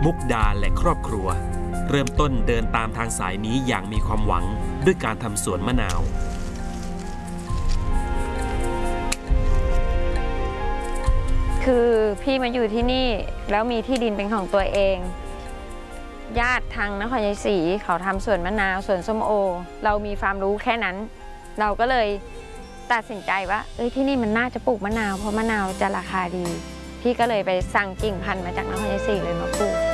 มุกดาและครอบครัวเริ่มต้นเดินตามทางสายนี้อย่างมีความหวังด้วยการทำสวนมะนาวคือพี่มาอยู่ที่นี่แล้วมีที่ดินเป็นของตัวเองญาติทางนครชัยศรีเขาทำสวนมะนาวสวนส้มโอเรามีความรู้แค่นั้นเราก็เลยตัดสินใจว่าที่นี่มันน่าจะปลูกมะนาวเพราะมะนาวจะราคาดีพี่ก็เลยไปสั่งกิ่งพันธุ์มาจากนครชัยศรีเลยมาปลูก